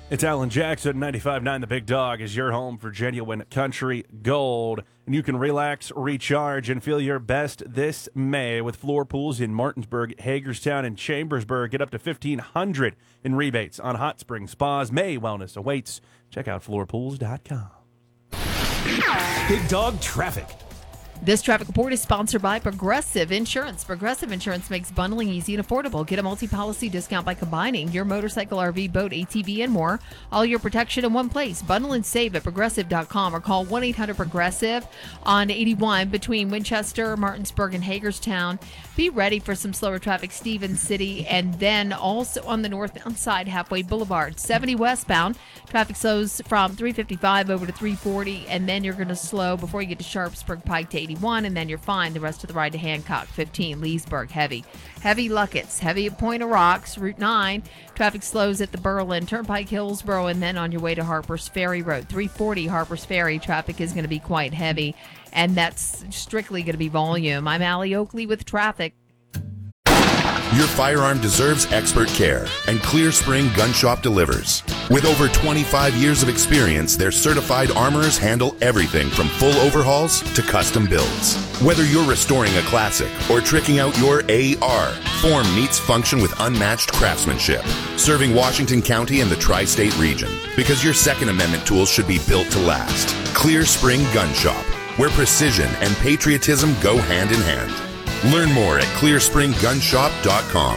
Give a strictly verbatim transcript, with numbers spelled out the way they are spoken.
It's Alan Jackson, ninety-five point nine The Big Dog is your home for genuine country gold. And you can relax, recharge, and feel your best this May with floor pools in Martinsburg, Hagerstown, and Chambersburg. Get up to fifteen hundred dollars in rebates on hot spring spas. May wellness awaits. Check out floor pools dot com. Big Dog Traffic. This traffic report is sponsored by Progressive Insurance. Progressive Insurance makes bundling easy and affordable. Get a multi-policy discount by combining your motorcycle, R V, boat, A T V, and more. All your protection in one place. Bundle and save at progressive dot com or call one eight hundred progressive on eighty-one between Winchester, Martinsburg, and Hagerstown. Be ready for some slower traffic, Stevens City, and then also on the northbound side, Halfway Boulevard. seventy westbound, traffic slows from three fifty-five over to three forty, and then you're going to slow before you get to Sharpsburg Pike to eighty-one, and then you're fine the rest of the ride to Hancock. fifteen, Leesburg, heavy. Heavy Luckett's, heavy at Point of Rocks, Route nine. Traffic slows at the Berlin, Turnpike, Hillsboro, and then on your way to Harper's Ferry Road. three forty, Harper's Ferry. Traffic is going to be quite heavy, and that's strictly going to be volume. I'm Allie Oakley with traffic. Your firearm deserves expert care, and Clear Spring Gun Shop delivers. With over twenty-five years of experience, their certified armorers handle everything from full overhauls to custom builds. Whether you're restoring a classic or tricking out your A R, form meets function with unmatched craftsmanship. Serving Washington County and the tri-state region, because your Second Amendment tools should be built to last. Clear Spring Gun Shop, where precision and patriotism go hand in hand. Learn more at clear spring gun shop dot com.